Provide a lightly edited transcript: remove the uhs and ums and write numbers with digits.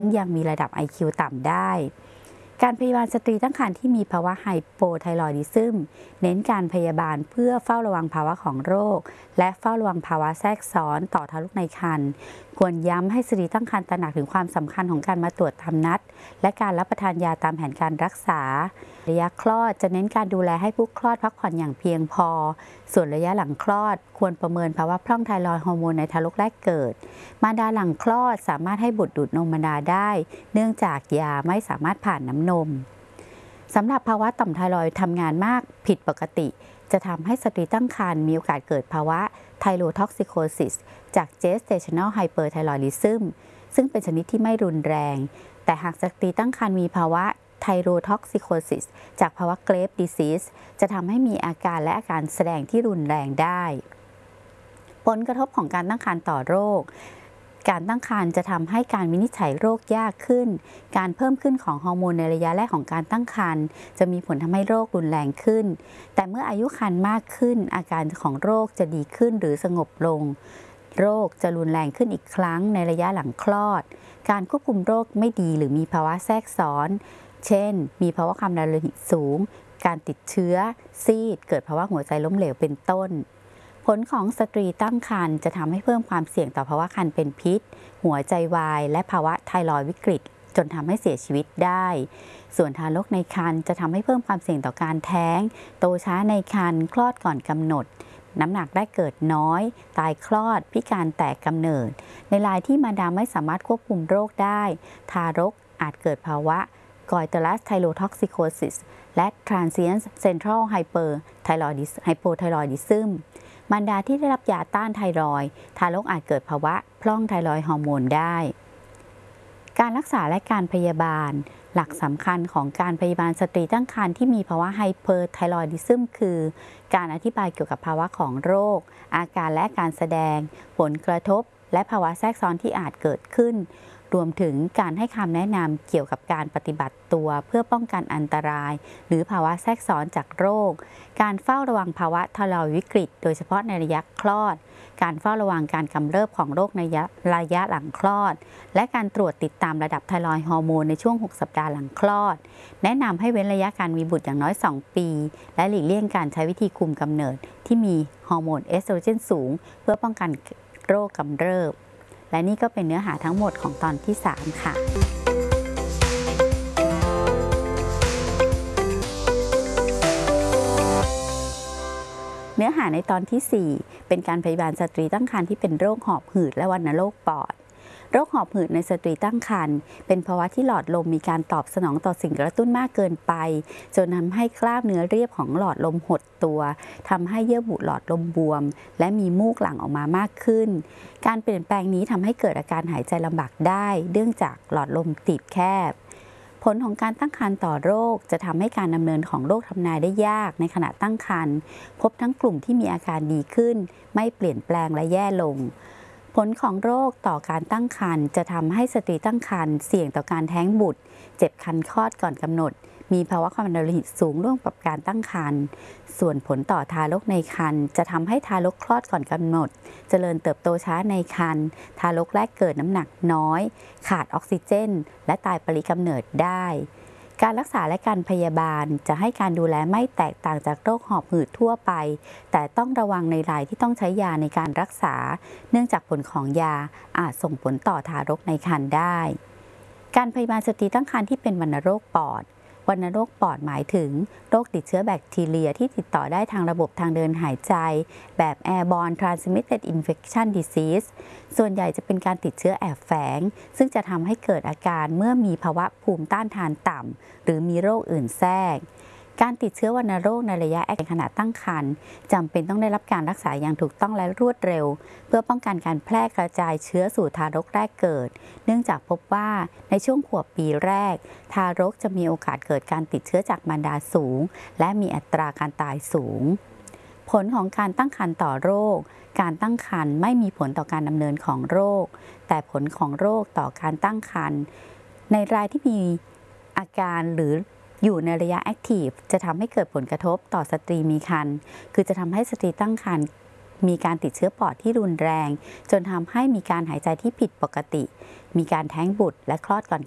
ยังมีระดับ IQ ต่ำได้ การพยาบาลสตรีตั้งครรภ์ที่มีภาวะไฮโปไทรอยดิซึมเน้นการพยาบาลเพื่อเฝ้าระวังภาวะของโรคและเฝ้าระวังภาวะแทรกซ้อนต่อทารกในครรภ์ควรย้ำให้สตรีตั้งครรภ์ตระหนักถึงความสำคัญของการมาตรวจตามนัดและการรับประทานยาตามแผนการรักษาระยะคลอดจะเน้นการดูแลให้ผู้คลอดพักผ่อนอย่างเพียงพอส่วนระยะหลังคลอดควรประเมินภาวะพร่องไทรอยด์ฮอร์โมนในทารกแรกเกิดมารดาหลังคลอดสามารถให้บุตรดูดนมมารดาได้เนื่องจากยาไม่สามารถผ่านน้ำนมสำหรับภาวะต่อมไทรอยด์ทำงานมากผิดปกติจะทำให้สตรีตั้งครรภ์มีโอกาสเกิดภาวะไทโรท็อกซิโคซิสจาก gestational hyperthyroidism ซึ่งเป็นชนิดที่ไม่รุนแรงแต่หากสตรีตั้งครรภ์มีภาวะไทโรท็อกซิโคซิสจากภาวะเกรฟดิซีสจะทำให้มีอาการและอาการแสดงที่รุนแรงได้ผลกระทบของการตั้งครรภ์ต่อโรคการตั้งครรภ์จะทำให้การวินิจฉัยโรคยากขึ้นการเพิ่มขึ้นของฮอร์โมนในระยะแรกของการตั้งครรภ์จะมีผลทำให้โรครุนแรงขึ้นแต่เมื่ออายุครรภ์มากขึ้นอาการของโรคจะดีขึ้นหรือสงบลงโรคจะรุนแรงขึ้นอีกครั้งในระยะหลังคลอดการควบคุมโรคไม่ดีหรือมีภาวะแทรกซ้อนเช่นมีภาวะความดันโลหิตสูงการติดเชื้อซีดเกิดภาวะหัวใจล้มเหลวเป็นต้นผลของสตรีตั้งครรภ์จะทำให้เพิ่มความเสี่ยงต่อภาวะครรภ์เป็นพิษหัวใจวายและภาวะไทรอยด์วิกฤตจนทำให้เสียชีวิตได้ส่วนทารกในครรภ์จะทำให้เพิ่มความเสี่ยงต่อการแท้งโตช้าในครรภ์คลอดก่อนกำหนดน้ำหนักได้เกิดน้อยตายคลอดพิการแตกกำเนิดในรายที่มารดาไม่สามารถควบคุมโรคได้ทารกอาจเกิดภาวะGoiterus thyrotoxicosis และ Transient Central Hypothyroidism มารดาที่ได้รับยาต้านไทรอยด์ทารกอาจเกิดภาวะพร่องไทรอยด์ฮอร์โมนได้การรักษาและการพยาบาลหลักสำคัญของการพยาบาลสตรีตั้งครรภ์ที่มีภาวะไฮเปอร์ไทรอยดิซึมคือการอธิบายเกี่ยวกับภาวะของโรคอาการและการแสดงผลกระทบและภาวะแทรกซ้อนที่อาจเกิดขึ้นรวมถึงการให้คำแนะนำเกี่ยวกับการปฏิบัติตัวเพื่อป้องกันอันตรายหรือภาวะแทรกซ้อนจากโรคการเฝ้าระวังภาวะไทรอยด์วิกฤตโดยเฉพาะในระยะคลอดการเฝ้าระวังการกำเริบของโรคในระยะหลังคลอดและการตรวจติดตามระดับไทรอยด์ฮอร์โมนในช่วง6สัปดาห์หลังคลอดแนะนำให้เว้นระยะการมีบุตรอย่างน้อย2ปีและหลีกเลี่ยงการใช้วิธีคุมกำเนิดที่มีฮอร์โมนเอสโตรเจนสูงเพื่อป้องกันโรคกำเริบและนี่ก็เป็นเนื้อหาทั้งหมดของตอนที่3ค่ะเนื้อหาในตอนที่4เป็นการพยาบาลสตรีตั้งครรภ์ที่เป็นโรคหอบหืดและวัณโรคปอดโรคหอบหืดในสตรีตั้งครรภ์เป็นภาวะที่หลอดลมมีการตอบสนองต่อสิ่งกระตุ้นมากเกินไปจนทำให้กล้ามเนื้อเรียบของหลอดลมหดตัวทำให้เยื่อบุหลอดลมบวมและมีมูกหลั่งออกมามากขึ้นการเปลี่ยนแปลงนี้ทำให้เกิดอาการหายใจลำบากได้เนื่องจากหลอดลมตีบแคบผลของการตั้งครรภ์ต่อโรคจะทำให้การดำเนินของโรคทำนายได้ยากในขณะตั้งครรภ์พบทั้งกลุ่มที่มีอาการดีขึ้นไม่เปลี่ยนแปลงและแย่ลงผลของโรคต่อการตั้งครรภ์จะทำให้สตรีตั้งครรภ์เสี่ยงต่อการแท้งบุตรเจ็บคันคลอดก่อนกำหนดมีภาวะความดันโลหิตสูงร่วมกับการตั้งครรภ์ส่วนผลต่อทารกในครรภ์จะทำให้ทารกคลอดก่อนกำหนดเจริญเติบโตช้าในครรภ์ทารกแรกเกิดน้ำหนักน้อยขาดออกซิเจนและตายปริกำเนิดได้การรักษาและการพยาบาลจะให้การดูแลไม่แตกต่างจากโรคหอบหืดทั่วไปแต่ต้องระวังในรายที่ต้องใช้ยาในการรักษาเนื่องจากผลของยาอาจส่งผลต่อทารกในครรภ์ได้การพยาบาลสตรีตั้งครรภ์ที่เป็นวัณโรคปอดวัณโรคปอดหมายถึงโรคติดเชื้อแบคทีเรียที่ติดต่อได้ทางระบบทางเดินหายใจแบบ Airborne Transmitted Infection Disease ส่วนใหญ่จะเป็นการติดเชื้อแอบแฝงซึ่งจะทำให้เกิดอาการเมื่อมีภาวะภูมิต้านทานต่ำหรือมีโรคอื่นแทรกการติดเชื้อวัณโรคในระยะแอคขณะตั้งครรภ์จำเป็นต้องได้รับการรักษาอย่างถูกต้องและรวดเร็วเพื่อป้องกันการแพร่กระจายเชื้อสู่ทารกแรกเกิดเนื่องจากพบว่าในช่วงขวบปีแรกทารกจะมีโอกาสเกิดการติดเชื้อจากมารดาสูงและมีอัตราการตายสูงผลของการตั้งครรภ์ต่อโรคการตั้งครรภ์ไม่มีผลต่อการดำเนินของโรคแต่ผลของโรคต่อการตั้งครรภ์ในรายที่มีอาการหรืออยู่ในระยะแอคทีฟจะทำให้เกิดผลกระทบต่อสตรีมีครรภ์คือจะทำให้สตรีตั้งครรภ์มีการติดเชื้อปอดที่รุนแรงจนทำให้มีการหายใจที่ผิดปกติมีการแท้งบุตรและคลอดก่อน